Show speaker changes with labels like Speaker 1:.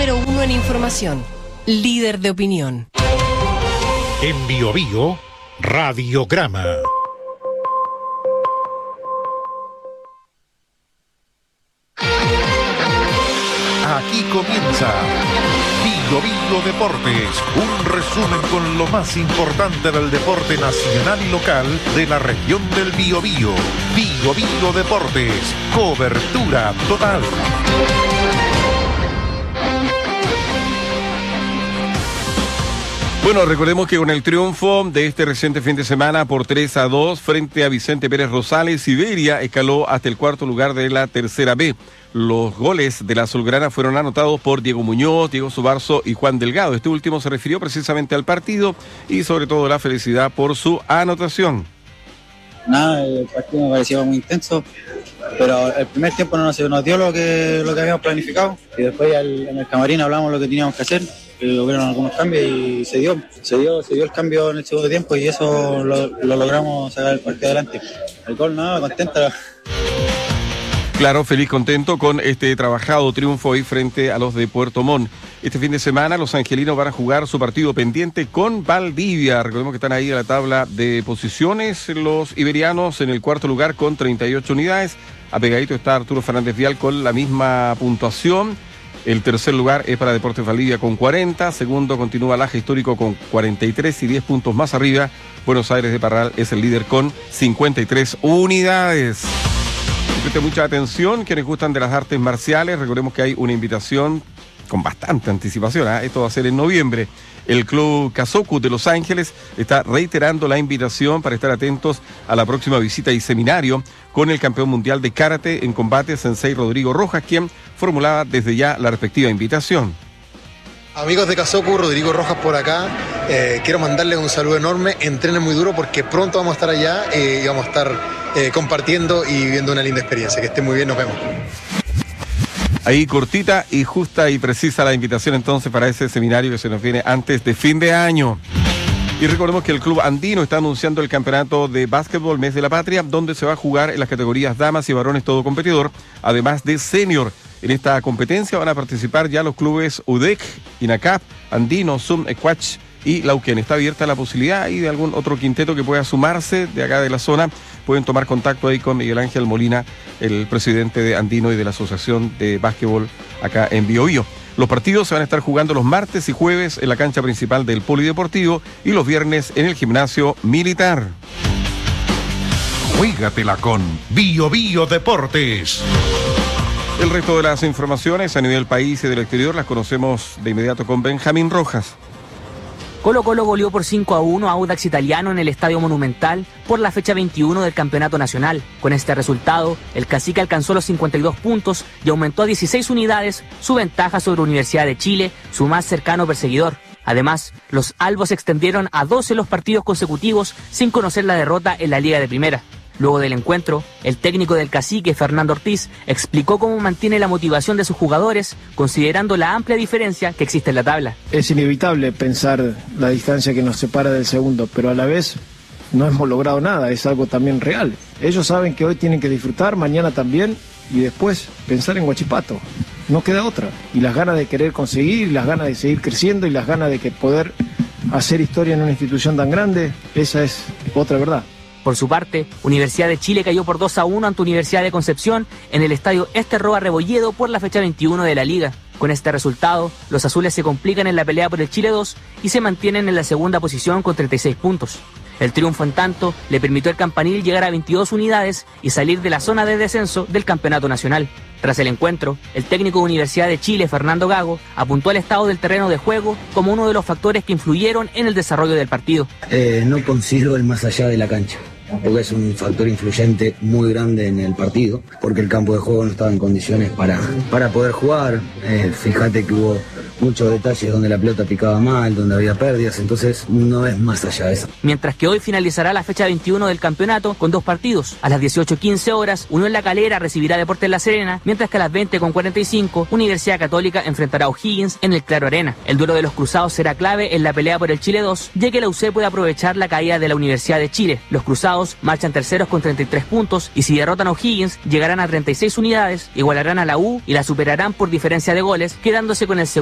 Speaker 1: Número 1 en información. Líder de opinión.
Speaker 2: En Biobío, Radiograma. Aquí comienza Biobío Deportes, un resumen con lo más importante del deporte nacional y local de la región del Biobío. Biobío Deportes, cobertura total.
Speaker 3: Bueno, recordemos que con el triunfo de este reciente fin de semana por 3-2 frente a Vicente Pérez Rosales, Iberia escaló hasta el cuarto lugar de la tercera B. Los goles de la azulgrana fueron anotados por Diego Muñoz, Diego Subarzo y Juan Delgado. Este último se refirió precisamente al partido y sobre todo la felicidad por su anotación.
Speaker 4: El partido me pareció muy intenso, pero el primer tiempo no nos dio lo que habíamos planificado y después en el camarín hablamos lo que teníamos que hacer. Hubieron algunos cambios y se dio el cambio en el segundo tiempo y eso lo logramos sacar el partido adelante. El gol, contenta.
Speaker 3: Claro, feliz, contento con este trabajado triunfo hoy frente a los de Puerto Montt. Este fin de semana los angelinos van a jugar su partido pendiente con Valdivia. Recordemos que están ahí en la tabla de posiciones los iberianos en el cuarto lugar con 38 unidades. Apegadito está Arturo Fernández Vial con la misma puntuación. El tercer lugar es para Deportes Valdivia con 40, segundo continúa Laja Histórico con 43 y 10 puntos más arriba. Buenos Aires de Parral es el líder con 53 unidades. Preste mucha atención, quienes gustan de las artes marciales, recordemos que hay una invitación con bastante anticipación, esto va a ser en noviembre. El Club Kazoku de Los Ángeles está reiterando la invitación para estar atentos a la próxima visita y seminario con el campeón mundial de karate en combate, Sensei Rodrigo Rojas, quien formulaba desde ya la respectiva invitación.
Speaker 5: Amigos de Kazoku, Rodrigo Rojas por acá, quiero mandarles un saludo enorme, entrenen muy duro porque pronto vamos a estar allá y vamos a estar compartiendo y viviendo una linda experiencia. Que estén muy bien, nos vemos.
Speaker 3: Ahí cortita y justa y precisa la invitación entonces para ese seminario que se nos viene antes de fin de año. Y recordemos que el Club Andino está anunciando el campeonato de básquetbol Mes de la Patria, donde se va a jugar en las categorías damas y varones todo competidor, además de senior. En esta competencia van a participar ya los clubes UDEC, INACAP, Andino, SUM, Ecuach y Lauquén. Está abierta la posibilidad y de algún otro quinteto que pueda sumarse de acá de la zona. Pueden tomar contacto ahí con Miguel Ángel Molina, el presidente de Andino y de la Asociación de Básquetbol acá en Biobío. Los partidos se van a estar jugando los martes y jueves en la cancha principal del Polideportivo y los viernes en el gimnasio militar.
Speaker 2: Juégatela con Biobío Deportes.
Speaker 3: El resto de las informaciones a nivel país y del exterior las conocemos de inmediato con Benjamín Rojas.
Speaker 6: Colo-Colo goleó por 5-1 a Audax Italiano en el Estadio Monumental por la fecha 21 del Campeonato Nacional. Con este resultado, el Cacique alcanzó los 52 puntos y aumentó a 16 unidades su ventaja sobre Universidad de Chile, su más cercano perseguidor. Además, los albos extendieron a 12 los partidos consecutivos sin conocer la derrota en la Liga de Primera. Luego del encuentro, el técnico del Cacique, Fernando Ortiz, explicó cómo mantiene la motivación de sus jugadores, considerando la amplia diferencia que existe en la tabla.
Speaker 7: Es inevitable pensar la distancia que nos separa del segundo, pero a la vez no hemos logrado nada, es algo también real. Ellos saben que hoy tienen que disfrutar, mañana también, y después pensar en Huachipato. No queda otra. Y las ganas de querer conseguir, las ganas de seguir creciendo y las ganas de poder hacer historia en una institución tan grande, esa es otra verdad.
Speaker 6: Por su parte, Universidad de Chile cayó por 2-1 ante Universidad de Concepción en el estadio Roa Rebolledo por la fecha 21 de la Liga. Con este resultado, los azules se complican en la pelea por el Chile 2 y se mantienen en la segunda posición con 36 puntos. El triunfo, en tanto, le permitió al Campanil llegar a 22 unidades y salir de la zona de descenso del Campeonato Nacional. Tras el encuentro, el técnico de Universidad de Chile, Fernando Gago, apuntó al estado del terreno de juego como uno de los factores que influyeron en el desarrollo del partido.
Speaker 8: No considero el más allá de la cancha, porque es un factor influyente muy grande en el partido, porque el campo de juego no estaba en condiciones para poder jugar. Fíjate que hubo muchos detalles donde la pelota picaba mal, donde había pérdidas, entonces no es más allá de eso.
Speaker 6: Mientras que hoy finalizará la fecha 21 del campeonato con 2 partidos. A las 18:15 horas, Unión La Calera recibirá Deportes La Serena, mientras que a las 20:45, Universidad Católica enfrentará a O'Higgins en el Claro Arena. El duelo de los cruzados será clave en la pelea por el Chile 2, ya que la UC puede aprovechar la caída de la Universidad de Chile. Los cruzados marchan terceros con 33 puntos y si derrotan a O'Higgins, llegarán a 36 unidades, igualarán a la U y la superarán por diferencia de goles, quedándose con el segundo